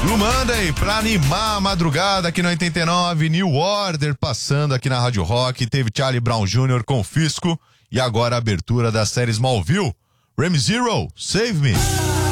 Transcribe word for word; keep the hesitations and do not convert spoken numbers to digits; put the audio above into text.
Blue Monday pra animar a madrugada aqui no oitenta e nove, New Order passando aqui na Rádio Rock, teve Charlie Brown Júnior com Fisco e agora a abertura da série Smallville, Rem Zero, Save Me.